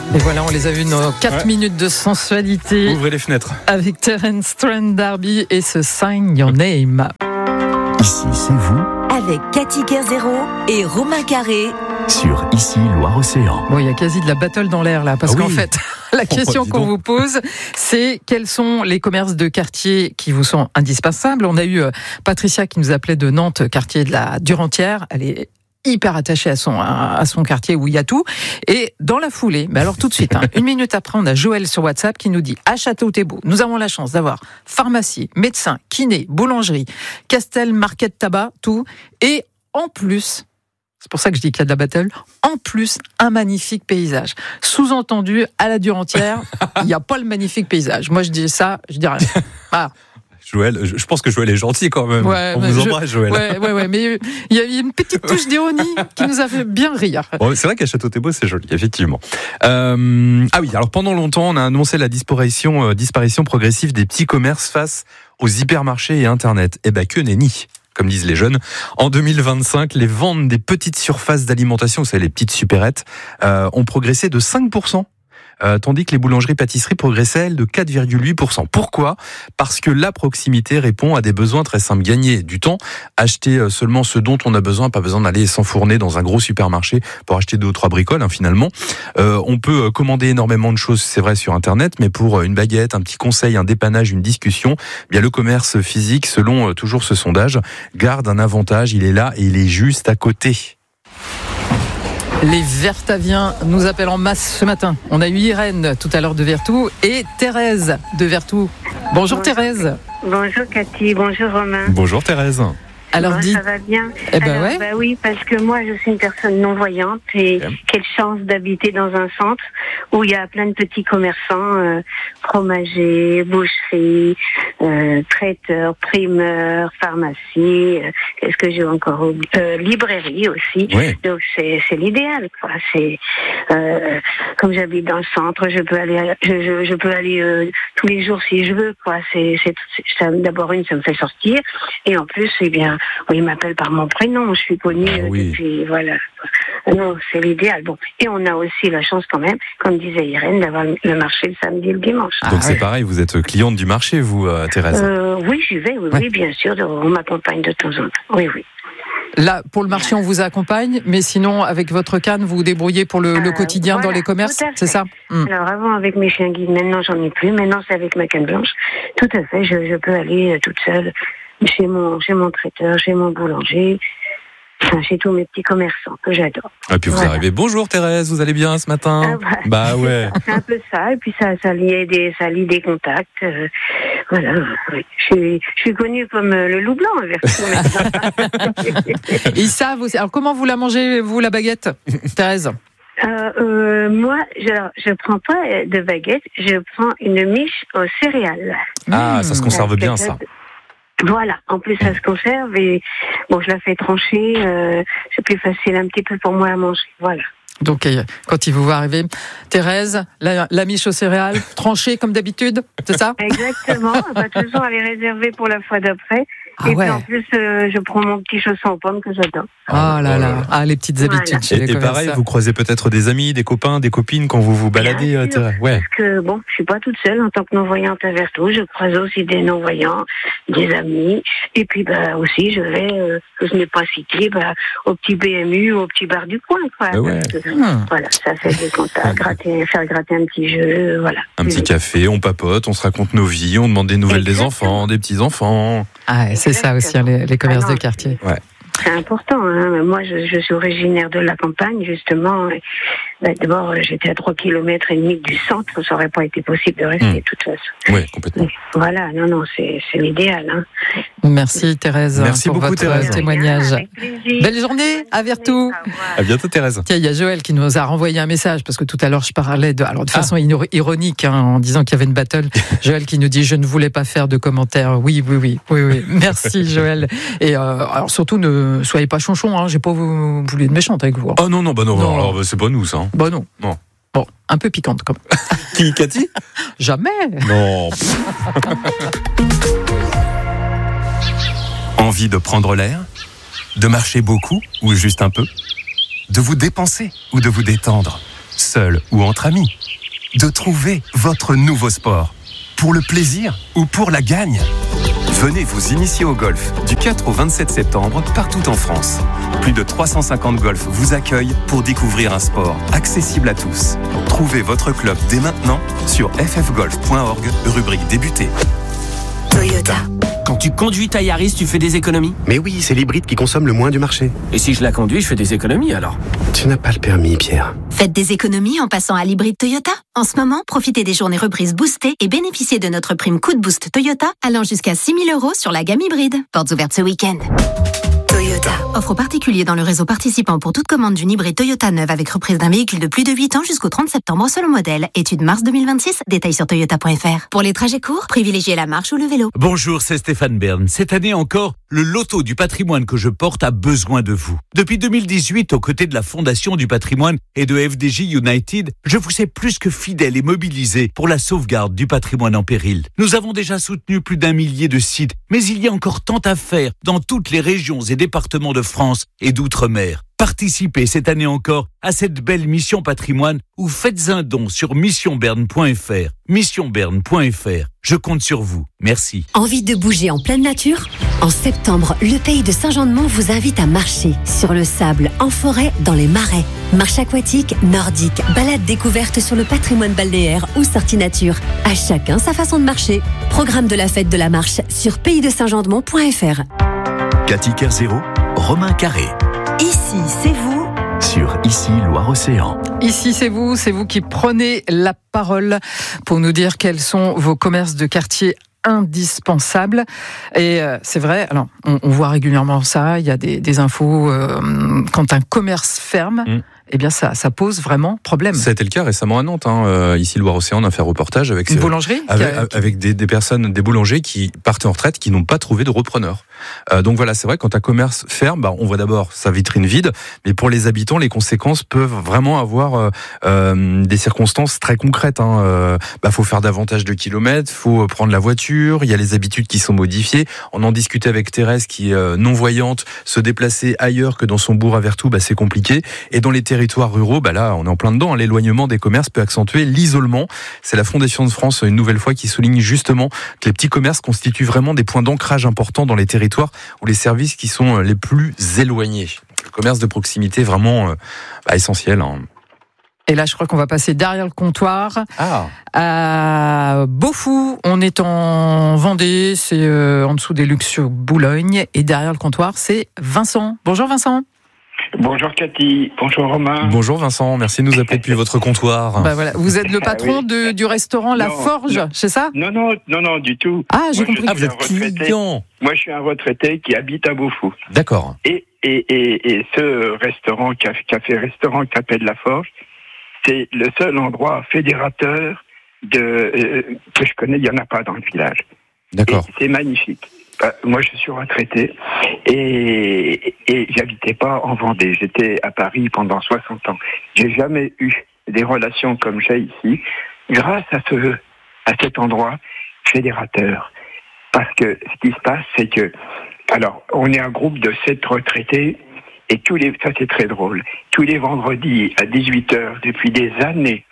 Et voilà, on les a vus nos 4 minutes de sensualité. Ouvrez les fenêtres. Avec Terence Trent D'Arby et ce Sign Your Name. Ici, c'est vous. Avec Cathy Kerzero et Romain Carré. Sur Ici, Loire-Océan. Bon, il y a quasi de la battle dans l'air là, parce qu'en fait, la question qu'on vous pose, c'est quels sont les commerces de quartier qui vous sont indispensables. On a eu Patricia qui nous appelait de Nantes, quartier de la Durantière. Elle est hyper attachée à son quartier où il y a tout. Et dans la foulée, mais alors tout de suite, une minute après, on a Joël sur WhatsApp qui nous dit à Château-Thébaux, nous avons la chance d'avoir pharmacie, médecin, kiné, boulangerie, Castel, market, tabac, tout. Et en plus, c'est pour ça que je dis qu'il y a de la battle, en plus, un magnifique paysage. Sous-entendu, à la Durantière, il n'y a pas le magnifique paysage. Moi, je dis ça, je dis rien. Voilà. Joël, je pense que Joël est gentil quand même. Ouais, on vous embrasse, Joël. Ouais, mais il y a une petite touche d'ironie qui nous a fait bien rire. Bon, c'est vrai qu'à Château-Thébaux, c'est joli, effectivement. Ah oui, alors pendant longtemps, on a annoncé la disparition progressive des petits commerces face aux hypermarchés et Internet. Eh ben, que nenni, comme disent les jeunes. En 2025, les ventes des petites surfaces d'alimentation, vous savez, les petites supérettes, ont progressé de 5%. Tandis que les boulangeries-pâtisseries progressaient, elles, de 4,8%. Pourquoi ? Parce que la proximité répond à des besoins très simples. Gagner du temps, acheter seulement ce dont on a besoin, pas besoin d'aller s'enfourner dans un gros supermarché pour acheter 2 ou 3 bricoles, finalement. On peut commander énormément de choses, c'est vrai, sur Internet, mais pour une baguette, un petit conseil, un dépannage, une discussion, bien le commerce physique, selon toujours ce sondage, garde un avantage. Il est là et il est juste à côté. Les Vertaviens nous appellent en masse ce matin. On a eu Irène tout à l'heure de Vertou et Thérèse de Vertou. Bonjour Thérèse. Bonjour Cathy, bonjour Romain. Bonjour Thérèse. Alors ça va bien. Oui, parce que moi je suis une personne non-voyante et quelle chance d'habiter dans un centre où il y a plein de petits commerçants, fromagers, boucheries, traiteurs, primeurs, pharmacie, qu'est-ce que j'ai encore librairie aussi. Oui. Donc c'est l'idéal, quoi. C'est comme j'habite dans le centre, je peux aller tous les jours si je veux, quoi. Ça, d'abord ça me fait sortir et en plus il m'appelle par mon prénom, je suis connue depuis, voilà. Non, c'est l'idéal. Bon. Et on a aussi la chance quand même, comme disait Irène, d'avoir le marché le samedi et le dimanche. Donc c'est pareil, vous êtes cliente du marché, vous, Thérèse ? Oui, j'y vais, oui, bien sûr, on m'accompagne de temps en temps. Oui. Là, pour le marché, on vous accompagne, mais sinon, avec votre canne, vous vous débrouillez pour le quotidien dans les commerces, c'est ça ? Alors avant, avec mes chiens guides, maintenant j'en ai plus, maintenant c'est avec ma canne blanche. Tout à fait, je peux aller toute seule chez mon traiteur, chez mon boulanger, chez tous mes petits commerçants que j'adore. Et puis vous arrivez, bonjour Thérèse, vous allez bien ce matin ? Bah ouais. C'est un peu ça, et puis ça lie des contacts. Voilà, oui. Je suis connue comme le loup blanc. Ils savent aussi. Alors comment vous la mangez, vous, la baguette, Thérèse ? Moi, je prends pas de baguette, je prends une miche aux céréales. Ah, ça se conserve bien, ça. Voilà, en plus ça se conserve et bon, je la fais trancher, c'est plus facile un petit peu pour moi à manger, voilà. Donc quand il vous voit arriver, Thérèse, la miche aux céréales, tranchée comme d'habitude, c'est ça ? Exactement, de toute façon elle est réservée pour la fois d'après. Puis en plus, je prends mon petit chausson aux pommes que j'adore. Oh là là, les petites habitudes chez les commerçants. Et pareil, vous croisez peut-être des amis, des copains, des copines quand vous vous baladez. Parce que je suis pas toute seule en tant que non-voyante à Vertou. Je croise aussi des non-voyants, des amis. Et puis aussi, je vais, que je n'ai pas cité, au petit BMU, au petit bar du coin, quoi. Voilà, ça fait des contacts, faire gratter un petit jeu, voilà. Un petit café, on papote, on se raconte nos vies, on demande des nouvelles des enfants, des petits-enfants. Ah, c'est ça aussi, les commerces de quartier. Ouais. C'est important. Moi, je suis originaire de la campagne, justement. D'abord, j'étais à 3,5 km du centre. Ça n'aurait pas été possible de rester, de toute façon. Oui, complètement. Voilà, c'est l'idéal. Merci, Thérèse. Merci pour beaucoup, votre Thérèse. témoignage. Belle journée à Vertou. À bientôt, Thérèse. Tiens, il y a Joël qui nous a renvoyé un message, parce que tout à l'heure, je parlais de façon ironique, en disant qu'il y avait une battle. Joël qui nous dit, je ne voulais pas faire de commentaires. Oui. Merci, Joël. Et alors, surtout, ne soyez pas chonchon, j'ai pas voulu être méchante avec vous. Oh non, non. Alors, c'est pas nous, ça. Non. Bon, un peu piquante, quand même. Qui, Cathy ? Jamais. Non. Envie de prendre l'air ? De marcher beaucoup ou juste un peu ? De vous dépenser ou de vous détendre ? seul ou entre amis. De trouver votre nouveau sport. Pour le plaisir ou pour la gagne. Venez vous initier au golf du 4 au 27 septembre partout en France. Plus de 350 golfs vous accueillent pour découvrir un sport accessible à tous. Trouvez votre club dès maintenant sur ffgolf.org, rubrique débuter. Toyota. Quand tu conduis ta Yaris, tu fais des économies? Mais oui, c'est l'hybride qui consomme le moins du marché. Et si je la conduis, je fais des économies alors? Tu n'as pas le permis, Pierre. Faites des économies en passant à l'hybride Toyota. En ce moment, profitez des journées reprises boostées et bénéficiez de notre prime coup de boost Toyota allant jusqu'à 6 000 € sur la gamme hybride. Portes ouvertes ce week-end. Toyota. Offre aux particuliers dans le réseau participant pour toute commande d'une hybride Toyota neuve avec reprise d'un véhicule de plus de 8 ans jusqu'au 30 septembre selon modèle. Étude mars 2026. Détails sur toyota.fr. Pour les trajets courts, privilégiez la marche ou le vélo. Bonjour, c'est Stéphane Bern. Cette année encore, le loto du patrimoine que je porte a besoin de vous. Depuis 2018, aux côtés de la Fondation du patrimoine et de FDJ United, je vous ai plus que fidèle et mobilisé pour la sauvegarde du patrimoine en péril. Nous avons déjà soutenu plus d'1 millier de sites, mais il y a encore tant à faire dans toutes les régions et départements de France et d'outre-mer. Participez cette année encore à cette belle mission patrimoine ou faites un don sur missionberne.fr. Missionberne.fr. Je compte sur vous. Merci. Envie de bouger en pleine nature? En septembre, le pays de Saint-Jean-de-Mont vous invite à marcher sur le sable, en forêt, dans les marais. Marche aquatique, nordique, balade découverte sur le patrimoine balnéaire ou sortie nature. À chacun sa façon de marcher. Programme de la fête de la marche sur paysdesaintjean-de-mont.fr. Cathy Kerzero, Romain Carré. Ici, c'est vous. Sur Ici Loire-Océan. Ici, c'est vous qui prenez la parole pour nous dire quels sont vos commerces de quartier indispensables. Et c'est vrai, alors on voit régulièrement ça, il y a des infos quand un commerce ferme. Eh bien, ça pose vraiment problème. Ça a été le cas récemment à Nantes. Ici, Loire-Océan, on a fait un reportage avec une boulangerie avec des personnes, des boulangers qui partent en retraite, qui n'ont pas trouvé de repreneur. Donc voilà, c'est vrai, quand un commerce ferme, on voit d'abord sa vitrine vide, mais pour les habitants, les conséquences peuvent vraiment avoir des circonstances très concrètes. Faut faire davantage de kilomètres, faut prendre la voiture, il y a les habitudes qui sont modifiées. On en discutait avec Thérèse, qui est non-voyante, se déplacer ailleurs que dans son bourg à Vertou, c'est compliqué. Et dans les territoires ruraux, là, on est en plein dedans. L'éloignement des commerces peut accentuer l'isolement. C'est la Fondation de France, une nouvelle fois, qui souligne justement que les petits commerces constituent vraiment des points d'ancrage importants dans les territoires où les services qui sont les plus éloignés. Le commerce de proximité est vraiment essentiel. Et là, je crois qu'on va passer derrière le comptoir à Beaufou. On est en Vendée, c'est en dessous des Luxures-Boulogne. Et derrière le comptoir, c'est Vincent. Bonjour Vincent. Bonjour Cathy, bonjour Romain. Bonjour Vincent, merci de nous appeler depuis votre comptoir. Voilà. Vous êtes le patron du restaurant La Forge, c'est ça? Non, du tout. Ah, j'ai compris. Vous êtes client. Moi, je suis un retraité qui habite à Beaufou. D'accord. Et ce restaurant, café restaurant qui s'appelle La Forge, c'est le seul endroit fédérateur que je connais, il n'y en a pas dans le village. D'accord. Et c'est magnifique. Moi, je suis retraité et j'habitais pas en Vendée. J'étais à Paris pendant 60 ans. J'ai jamais eu des relations comme j'ai ici, grâce à cet endroit fédérateur. Parce que ce qui se passe, c'est que, alors, on est un groupe de 7 retraités et ça c'est très drôle. Tous les vendredis à 18h, depuis des années,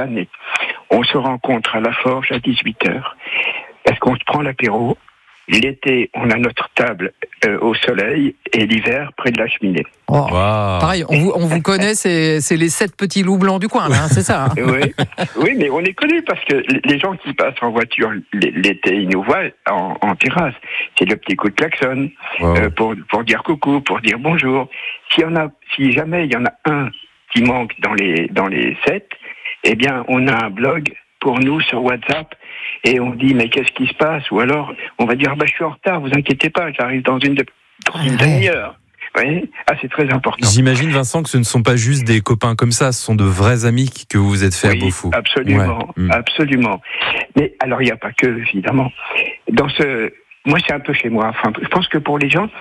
on se rencontre à La Forge à 18h. Parce qu'on se prend l'apéro. L'été, on a notre table au soleil et l'hiver près de la cheminée. Oh, wow. Pareil, on vous connaît, c'est les 7 petits loups blancs du coin, là, c'est ça. Oui, mais on est connus parce que les gens qui passent en voiture l'été, ils nous voient en terrasse. C'est le petit coup de klaxon pour dire coucou, pour dire bonjour. Si jamais il y en a un qui manque dans les 7, eh bien, on a un blog pour nous sur WhatsApp. Et on dit, mais qu'est-ce qui se passe? Ou alors, on va dire, je suis en retard, vous inquiétez pas, j'arrive dans une demi-heure. Oui, c'est très important. J'imagine, Vincent, que ce ne sont pas juste des copains comme ça, ce sont de vrais amis que vous vous êtes fait à Beaufou. Absolument, absolument. Mais alors, il n'y a pas que, évidemment. Moi, c'est un peu chez moi. Enfin, je pense que pour les gens,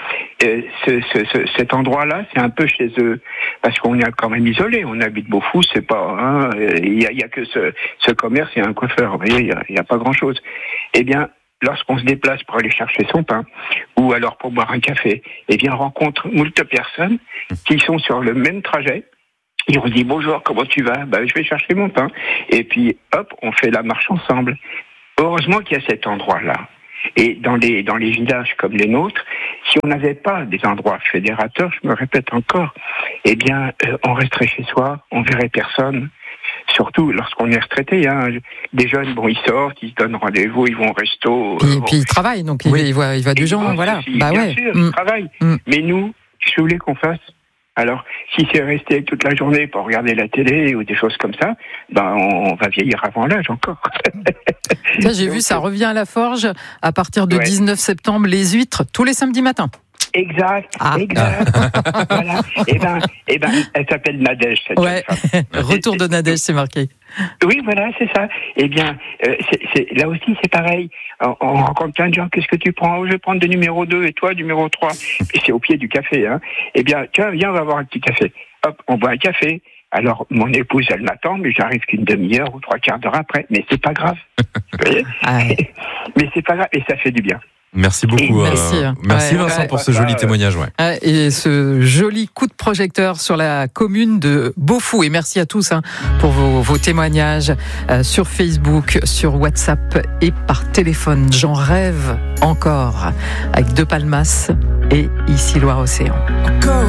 cet endroit-là, c'est un peu chez eux, parce qu'on est quand même isolé. On habite Beaufou, c'est pas. Il y a que ce commerce et un coiffeur. Vous voyez, il y a pas grand-chose. Eh bien, lorsqu'on se déplace pour aller chercher son pain, ou alors pour boire un café, eh bien, on rencontre moult personnes qui sont sur le même trajet Il redit bonjour, comment tu vas? Je vais chercher mon pain. Et puis, hop, on fait la marche ensemble. Heureusement qu'il y a cet endroit-là. Et dans les villages comme les nôtres, si on n'avait pas des endroits fédérateurs, je me répète encore, on resterait chez soi, on verrait personne. Surtout lorsqu'on est retraité, des jeunes, ils sortent, ils se donnent rendez-vous, ils vont au resto. Puis ils travaillent, donc ils voient des gens, voilà. Bien sûr, ils travaillent. Mais nous, qu'est-ce que vous voulez qu'on fasse? Alors, si c'est rester toute la journée pour regarder la télé ou des choses comme ça, on va vieillir avant l'âge encore. Ça, j'ai vu, ça revient à la Forge à partir de 19 septembre, les huîtres, tous les samedis matins. Exact. Voilà. Elle s'appelle Nadège, cette jeune femme. Retour de Nadège, c'est marqué. Oui, voilà, c'est ça. Là aussi, c'est pareil. On rencontre plein de gens. Qu'est-ce que tu prends? Je vais prendre le numéro 2 et toi, numéro 3. Et c'est au pied du café, hein. Tiens, viens, on va boire un petit café. Hop, on boit un café. Alors, mon épouse, elle m'attend, mais j'arrive qu'une demi-heure ou 3/4 d'heure après. Mais c'est pas grave. Vous voyez? Mais c'est pas grave et ça fait du bien. Merci beaucoup. Merci Vincent pour ce joli témoignage. Et ce joli coup de projecteur sur la commune de Beaufou. Et merci à tous pour vos témoignages sur Facebook, sur WhatsApp et par téléphone. J'en rêve encore avec De Palmas et ici Loire-Océan.